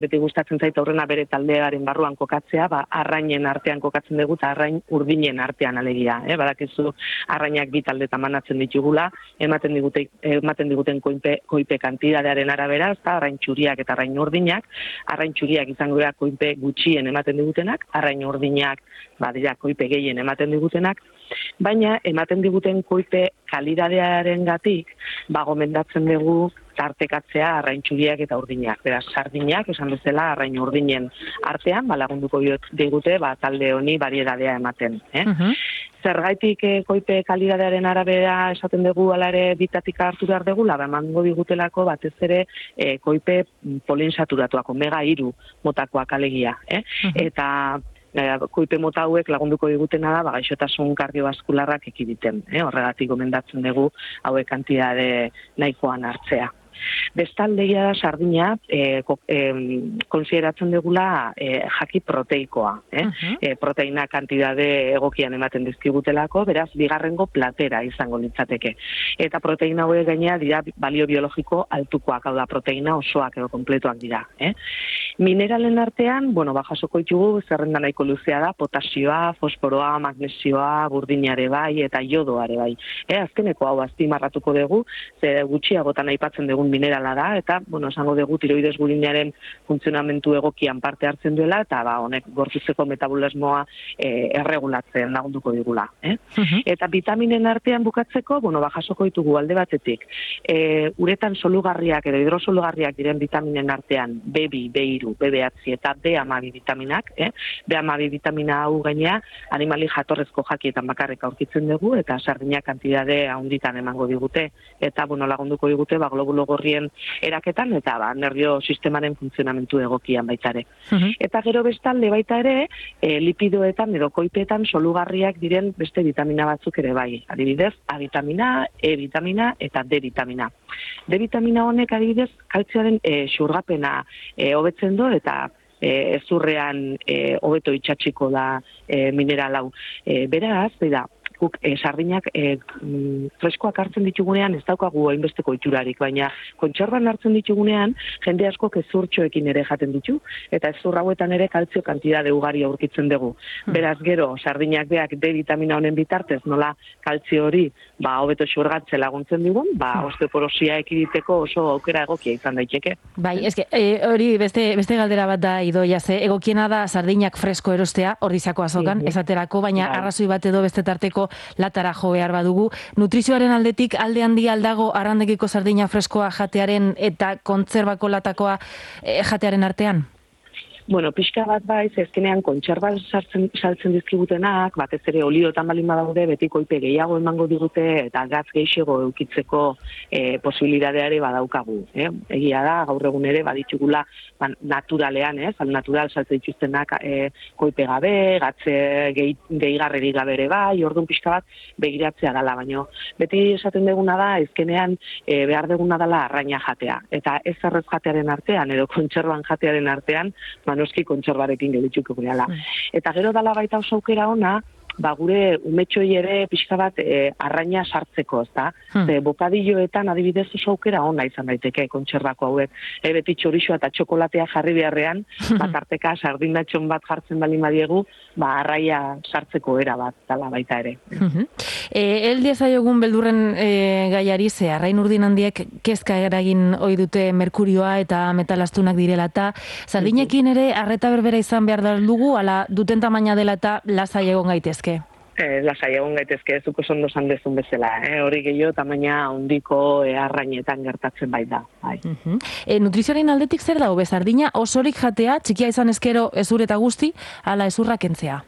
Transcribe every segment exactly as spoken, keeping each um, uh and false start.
beti gustatzen zait aurrena bere taldearen barruan kokatzea, ba, arrainen artean kokatzen dugu eta arrain urdinen artean alegia. Eh? Badakizu arrainak bi taldetan banatzen ditugula, ematen digute, ematen diguten koipe, koipe kantidadearen arabera, ezta arrain txuriak eta arrain urdinak, arrain txuriak izango dira koipe gutxien ematen digutenak, arrain urdinak ba, dira koipe gehien ematen digutenak, baina ematen diguten koipe kalidadearen gatik, ba, gomendatzen dugu tartekatzea arrain txuriak eta urdinak. Beraz, sardinak, esan bezala, arrain urdinen artean, ba, lagunduko digute, ba, talde honi bariedadea ematen. Eh? Uh-huh. Zergaitik eh, koipe kalidadearen arabera esaten dugu alare bitatik hartu behar degula, ba, emango digutelako batez ere eh, koipe polinsaturatuak, omega hiru motakoak alegia. Eh? Uh-huh. Eta koipe mota hauek lagunduko digutena da, ba, gaixotasun kardiobaskularrak ekiditen. Eh? Horregatik gomendatzen dugu hauek kantidade nahikoan hartzea. Bestalde da sardina eh, eh, konsideratzen dugula eh, jaki proteikoa. Eh? Uh-huh. eh, proteina kantidade egokian ematen dizkigutelako, beraz, bigarrengo platera izango litzateke. Eta proteina hauek gainea dira balio biologiko altukoak, hau da, proteina osoak edo kompletuak dira. Eh? Mineralen artean, bueno, ba, jasoko ditugu zerrenda nahiko luzea da, potasioa, fosforoa, magnesioa, burdinare bai, eta jodoare bai. Eh? Azkeneko hau azpimarratuko dugu, ze gutxiagotan aipatzen dugun minerala da, eta, bueno, esango dugu tiroides burinaren funtzionamentu egokian parte hartzen duela, eta ba, honek gorputzeko metabolismoa eh, erregulatzen lagunduko digula. Eh? Uh-huh. Eta vitaminen artean bukatzeko, bueno, ba, jasoko ditugu alde batetik, e, uretan solugarriak edo hidrosolugarriak diren vitaminen artean be bi, be hiru, be bederatzi eta be hamabi vitaminak, eh? be hamabi vitamina hau gainea animali jatorrezko jakietan bakarrik aurkitzen dugu, eta sardinak kantidade handitan emango digute, eta, bueno, lagunduko digute, ba, globulo gorrien eraketan, eta ba, nervio sistemaren funtzionamentu egokian baita ere. Uh-huh. Eta gero bestalde baita ere, e, lipidoetan edo koipetan solugarriak diren beste vitamina batzuk ere bai. Adibidez, A vitamina, E vitamina eta D vitamina. D vitamina honek adibidez, kaltzioaren e, xurgapena e, hobetzen du, eta e, ezurrean e, hobeto itxatxiko da e, mineral hau. E, beraz, da, guk e, sardinak e, mm, freskoak hartzen ditugunean ez daukagu hainbesteko itxurarik, baina kontserban hartzen ditugunean jende asko ezurtxoekin ere jaten ditu, eta ezur hauetan ere kaltzio kantidade ugari aurkitzen dugu. Beraz gero, sardinak beak D vitamina honen bitartez, nola kaltzio hori ba, hobeto xurgatze laguntzen digun, ba, osteoporosia ekiditeko oso aukera egokia izan daiteke. Bai, eske, e, hori beste, beste galdera bat da, Idoia, ze egokiena da sardinak fresko erostea, ordizako azokan, mm-hmm. esaterako, baina bai. Arrazoi bat edo beste tarteko latara jo behar badugu. Nutrizioaren aldetik alde handi aldago arrandegiko sardina freskoa jatearen eta kontzerbako latakoa eh, jatearen artean? Bueno, pixka bat baiz, ezkenean kontserban sartzen, saltzen dizkigutenak, batez ere oliotan balin badaude, beti koipe gehiago emango digute, eta gatz gehiago eukitzeko e, posibilidadeare badaukagu. Eh? Egia da, gaur egun ere baditugula ba, naturalean, ez? Al natural saltzen dituztenak e, koipe gabe, gatze gehi, gehigarrerik gabe ere bai, orduan pixka bat begiratzea dela, baino beti esaten deguna da, ezkenean e, behar deguna dela arraina jatea. Eta ez errez jatearen artean, edo kontserban jatearen artean, noski kontserbarekin gelituko gehala. Mm. Eta gero dala baita oso aukera ona, ba gure umetxoi ere pixka bat e, arraina sartzeko, ezta? Hmm. Ze bokadilloetan adibidez oso aukera ona izan daiteke kontserbako hauek. E, beti txorixoa eta txokolatea jarri beharrean, bat arteka sardinatxon bat jartzen balin badiegu, ba arraia sartzeko era bat dala baita ere. Hmm. E, el diezaiogun beldurren e, gaiari ze arrain urdin handiek kezka eragin ohi dute merkurioa eta metalastunak direla eta sardinekin ere arreta berbera izan behar dugu, ala duten tamaina dela eta lasai egon gaitezke. Eh, lasai egon gaitezke, ez duko zondo zan dezun bezala. Eh? Hori gehiago tamaina handiko eh, arrainetan gertatzen baita. Bai. Uh-huh. E, nutrizioaren aldetik zer dago bezardina, osorik jatea, txikia izan ezkero ezur eta guzti, ala ezurra kentzea?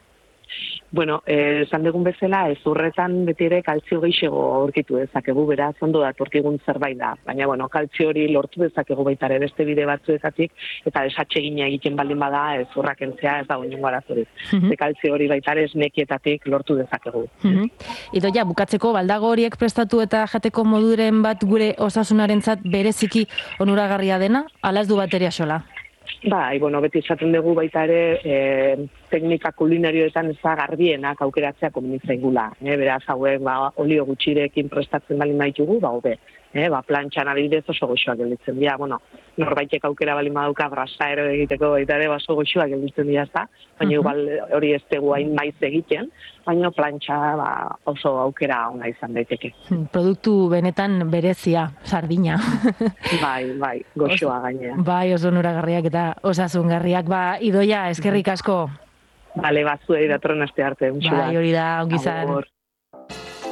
Bueno, eh, esan dugun bezala, ezurretan beti ere kaltzio gehiago aurkitu dezakegu, beraz, ondo datorkigun zerbait da. Baina, bueno, kaltzio hori lortu dezakegu baita ere beste bide batzuetatik, eta desatsegina egiten baldin bada ezurra kentzea ez dago inongo arazorik. Uh-huh. Ze kaltzio hori baita ere esnekietatik lortu dezakegu. Uh-huh. Idoia, bukatzeko, baldago horiek prestatu eta jateko moduren bat gure osasunarentzat bereziki onuragarria dena, ala ez du bateria xola? Bai, bueno, beti esaten dugu baita ere e, teknika kulinarioetan ez da garbienak aukeratzea komeni zaigula. E, beraz, hauek ba, olio gutxirekin prestatzen baldin baitugu, ba, hobe. eh, ba, plantxan adibidez oso goxoak gelditzen dira, bueno, norbaitek aukera bali madauka brasaero egiteko baita ere oso goxoak gelditzen dira, ezta? Baina igual hori ez tegu hain maiz egiten, baina plantxa ba, oso aukera ona izan daiteke. Produktu benetan berezia, sardina. Bai, bai, goxoa gainea. Bai, oso noragarriak eta osasungarriak. Ba, Idoia, eskerrik asko. Bale, bat zuei datorren aste arte. Bai, hori da, ongizan.